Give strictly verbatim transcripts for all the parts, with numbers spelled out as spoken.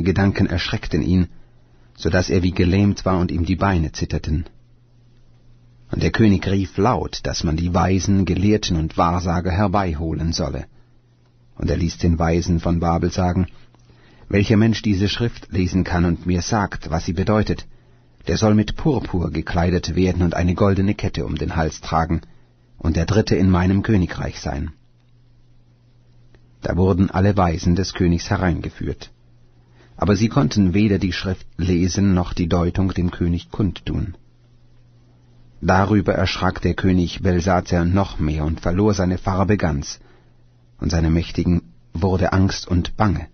Gedanken erschreckten ihn, so dass er wie gelähmt war und ihm die Beine zitterten. Und der König rief laut, dass man die Weisen, Gelehrten und Wahrsager herbeiholen solle. Und er ließ den Weisen von Babel sagen, welcher Mensch diese Schrift lesen kann und mir sagt, was sie bedeutet, der soll mit Purpur gekleidet werden und eine goldene Kette um den Hals tragen, und der Dritte in meinem Königreich sein. Da wurden alle Weisen des Königs hereingeführt. Aber sie konnten weder die Schrift lesen, noch die Deutung dem König kundtun. Darüber erschrak der König Belsazar noch mehr und verlor seine Farbe ganz, und seine Mächtigen wurde Angst und Bange.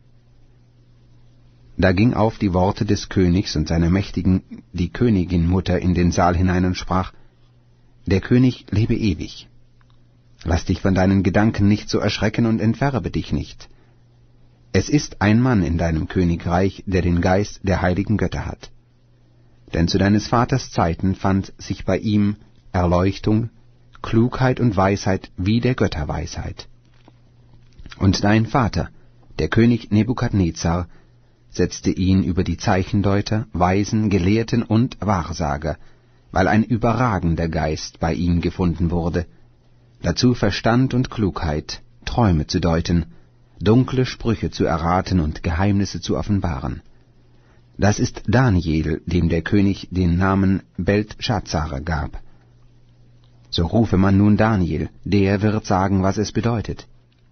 Da ging auf die Worte des Königs und seiner Mächtigen die Königin-Mutter in den Saal hinein und sprach, »Der König lebe ewig. Lass dich von deinen Gedanken nicht so erschrecken und entfärbe dich nicht. Es ist ein Mann in deinem Königreich, der den Geist der heiligen Götter hat. Denn zu deines Vaters Zeiten fand sich bei ihm Erleuchtung, Klugheit und Weisheit wie der Götterweisheit. Und dein Vater, der König Nebukadnezar, setzte ihn über die Zeichendeuter, Weisen, Gelehrten und Wahrsager, weil ein überragender Geist bei ihm gefunden wurde, dazu Verstand und Klugheit, Träume zu deuten, dunkle Sprüche zu erraten und Geheimnisse zu offenbaren. Das ist Daniel, dem der König den Namen Beltschazzar gab. So rufe man nun Daniel, der wird sagen, was es bedeutet.«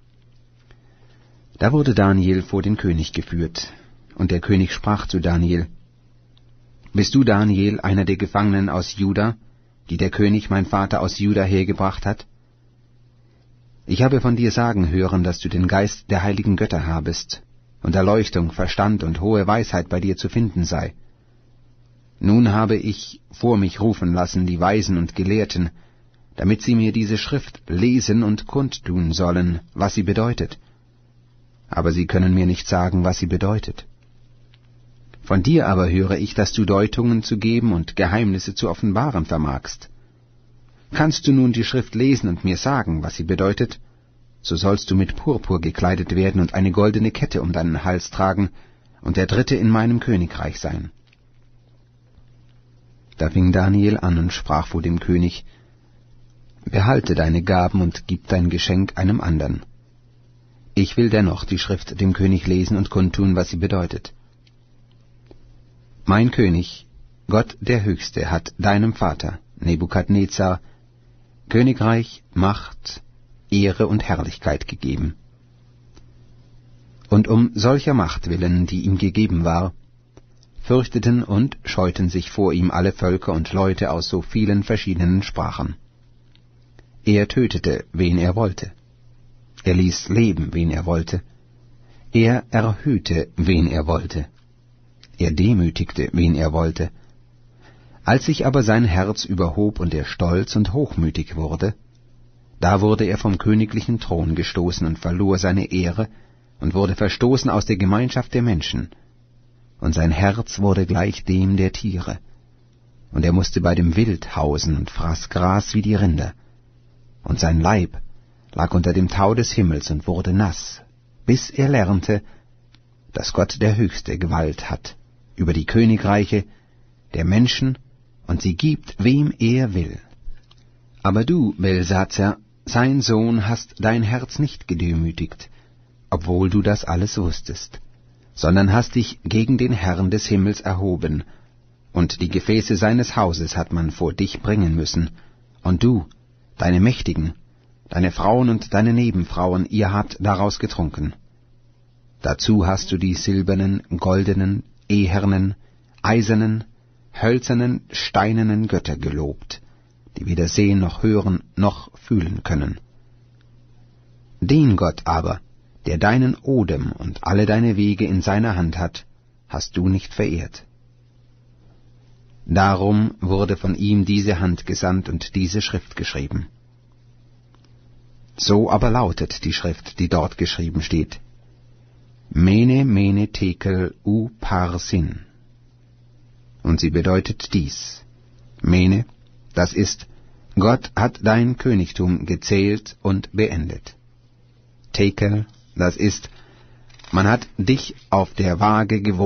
Da wurde Daniel vor den König geführt, und der König sprach zu Daniel, »Bist du, Daniel, einer der Gefangenen aus Juda, die der König, mein Vater, aus Juda hergebracht hat? Ich habe von dir sagen hören, dass du den Geist der heiligen Götter habest, und Erleuchtung, Verstand und hohe Weisheit bei dir zu finden sei. Nun habe ich vor mich rufen lassen die Weisen und Gelehrten, damit sie mir diese Schrift lesen und kundtun sollen, was sie bedeutet. Aber sie können mir nicht sagen, was sie bedeutet. Von dir aber höre ich, dass du Deutungen zu geben und Geheimnisse zu offenbaren vermagst. Kannst du nun die Schrift lesen und mir sagen, was sie bedeutet, so sollst du mit Purpur gekleidet werden und eine goldene Kette um deinen Hals tragen und der Dritte in meinem Königreich sein.« Da fing Daniel an und sprach vor dem König, »Behalte deine Gaben und gib dein Geschenk einem andern. Ich will dennoch die Schrift dem König lesen und kundtun, was sie bedeutet. Mein König, Gott der Höchste, hat deinem Vater, Nebukadnezar, Königreich, Macht, Ehre und Herrlichkeit gegeben. Und um solcher Macht willen, die ihm gegeben war, fürchteten und scheuten sich vor ihm alle Völker und Leute aus so vielen verschiedenen Sprachen. Er tötete, wen er wollte. Er ließ leben, wen er wollte. Er erhöhte, wen er wollte. Er demütigte, wen er wollte. Als sich aber sein Herz überhob und er stolz und hochmütig wurde, da wurde er vom königlichen Thron gestoßen und verlor seine Ehre und wurde verstoßen aus der Gemeinschaft der Menschen. Und sein Herz wurde gleich dem der Tiere. Und er musste bei dem Wild hausen und fraß Gras wie die Rinder. Und sein Leib lag unter dem Tau des Himmels und wurde nass, bis er lernte, dass Gott der Höchste Gewalt hat über die Königreiche der Menschen und sie gibt, wem er will. Aber du, Belsazar, sein Sohn, hast dein Herz nicht gedemütigt, obwohl du das alles wusstest, sondern hast dich gegen den Herrn des Himmels erhoben, und die Gefäße seines Hauses hat man vor dich bringen müssen, und du, deine Mächtigen, deine Frauen und deine Nebenfrauen, ihr habt daraus getrunken. Dazu hast du die silbernen, goldenen, ehernen, eisernen, hölzernen, steinernen Götter gelobt, die weder sehen noch hören noch fühlen können. Den Gott aber, der deinen Odem und alle deine Wege in seiner Hand hat, hast du nicht verehrt. Darum wurde von ihm diese Hand gesandt und diese Schrift geschrieben. So aber lautet die Schrift, die dort geschrieben steht: Mene, Mene, Tekel, Upharsin. Und sie bedeutet dies: Mene, das ist, Gott hat dein Königtum gezählt und beendet. Tekel, das ist, man hat dich auf der Waage gewogen